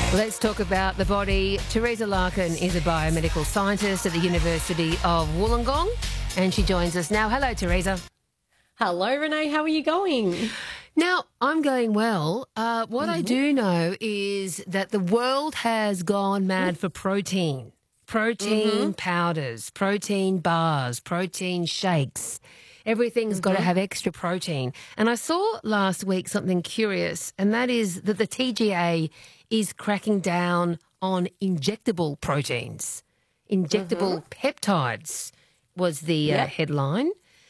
Let's talk about the body. Teresa Larkin is a biomedical scientist at the University of Wollongong, and she joins us now. Hello, Teresa. Hello, Renee. How are you going? Now, I'm going well. What I do know is that the world has gone mad for protein. Protein powders, protein bars, protein shakes. Everything's got to have extra protein. And I saw last week something curious, and that is that the TGA is cracking down on injectable proteins. Injectable peptides was the headline.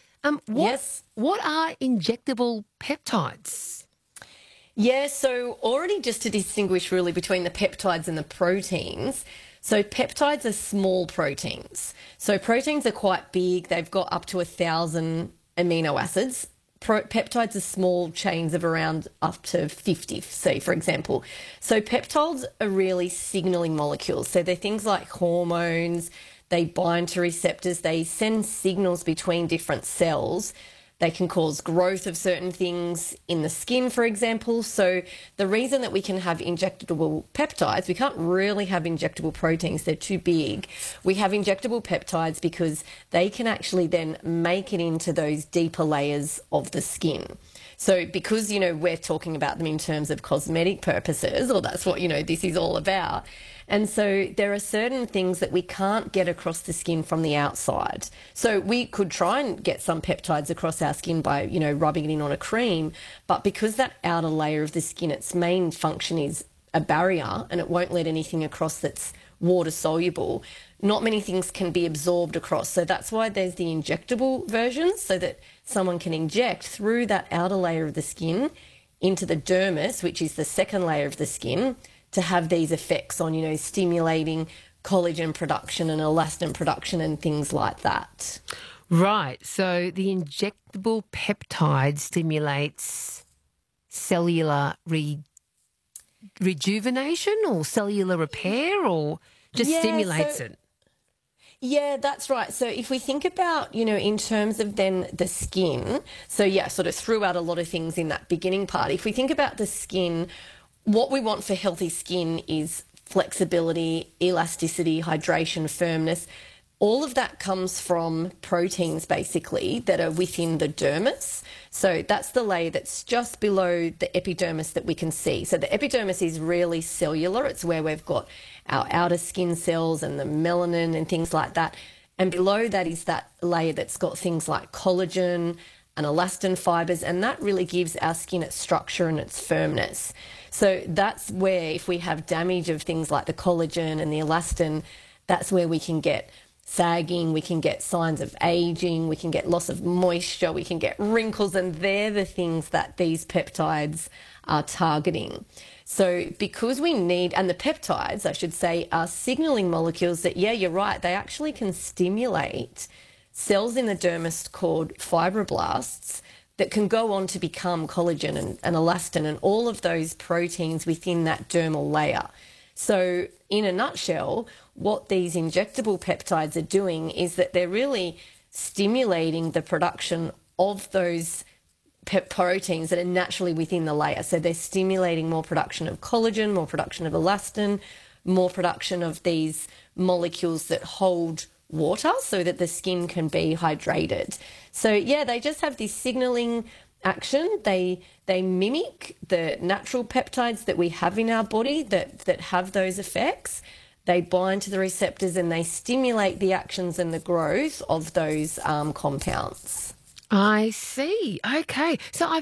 What are injectable peptides? Yeah, so already just to distinguish really between the peptides and the proteins. So peptides are small proteins. So proteins are quite big. They've got up to 1,000 amino acids. Peptides are small chains of around up to 50, say, for example. So peptides are really signaling molecules. So they're things like hormones. They bind to receptors. They send signals between different cells. They can cause growth of certain things in the skin, for example. So the reason that we can have injectable peptides, we can't really have injectable proteins, they're too big. We have injectable peptides because they can actually then make it into those deeper layers of the skin. So because, we're talking about them in terms of cosmetic purposes, or that's what, this is all about. And so there are certain things that we can't get across the skin from the outside. So we could try and get some peptides across our skin by, rubbing it in on a cream. But because that outer layer of the skin, its main function is a barrier and it won't let anything across that's water soluble, not many things can be absorbed across. So that's why there's the injectable versions, so that someone can inject through that outer layer of the skin into the dermis, which is the second layer of the skin, to have these effects on, stimulating collagen production and elastin production and things like that. Right. So the injectable peptide stimulates cellular rejuvenation or cellular repair, or just stimulates it? Yeah, that's right. So if we think about, in terms of then the skin, so sort of threw out a lot of things in that beginning part. If we think about the skin, what we want for healthy skin is flexibility, elasticity, hydration, firmness. All of that comes from proteins, basically, that are within the dermis. So that's the layer that's just below the epidermis that we can see. So the epidermis is really cellular. It's where we've got our outer skin cells and the melanin and things like that. And below that is that layer that's got things like collagen and elastin fibers, and that really gives our skin its structure and its firmness. So that's where, if we have damage of things like the collagen and the elastin, that's where we can get sagging, we can get signs of aging, we can get loss of moisture, we can get wrinkles, and they're the things that these peptides are targeting. So because we need, and the peptides, I should say, are signaling molecules that, you're right, they actually can stimulate cells in the dermis called fibroblasts that can go on to become collagen and elastin and all of those proteins within that dermal layer. So in a nutshell, what these injectable peptides are doing is that they're really stimulating the production of those proteins that are naturally within the layer. So they're stimulating more production of collagen, more production of elastin, more production of these molecules that hold water so that the skin can be hydrated. So they just have this signaling action. They mimic the natural peptides that we have in our body that have those effects. They bind to the receptors and they stimulate the actions and the growth of those compounds. I see. Okay. So